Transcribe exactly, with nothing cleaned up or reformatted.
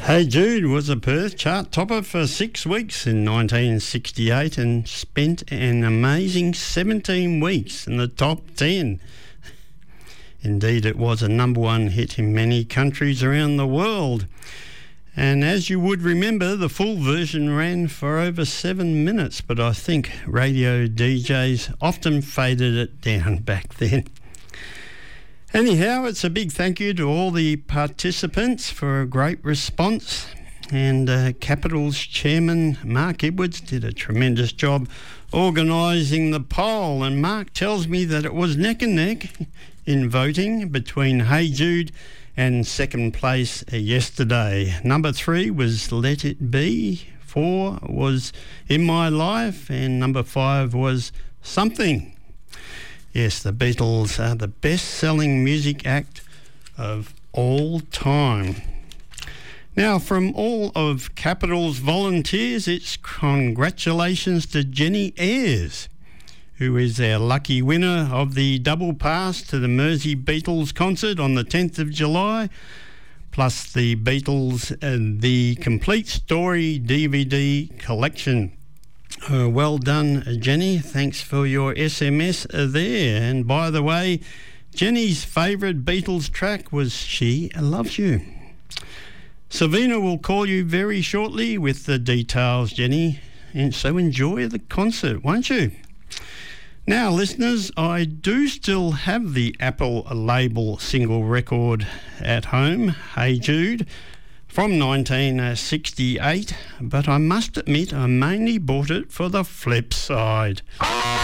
Hey Jude was a Perth chart topper for six weeks in nineteen sixty-eight and spent an amazing seventeen weeks in the top ten. Indeed, it was a number one hit in many countries around the world. And as you would remember, the full version ran for over seven minutes, but I think radio D Js often faded it down back then. Anyhow, it's a big thank you to all the participants for a great response. And uh, Capitals chairman Mark Edwards did a tremendous job organising the poll. And Mark tells me that it was neck and neck in voting between Hey Jude and second place yesterday. Number three was Let It Be. Four was In My Life. And number five was Something. Yes, the Beatles are the best-selling music act of all time. Now, from all of Capital's volunteers, it's congratulations to Jenny Ayres, who is our lucky winner of the double pass to the Mersey Beatles concert on the tenth of July, plus the Beatles and the Complete Story D V D collection. Uh, well done, Jenny. Thanks for your S M S there. And by the way, Jenny's favourite Beatles track was She Loves You. Savina will call you very shortly with the details, Jenny. And so enjoy the concert, won't you? Now, listeners, I do still have the Apple label single record at home, Hey Jude, from nineteen sixty-eight, but I must admit I mainly bought it for the flip side.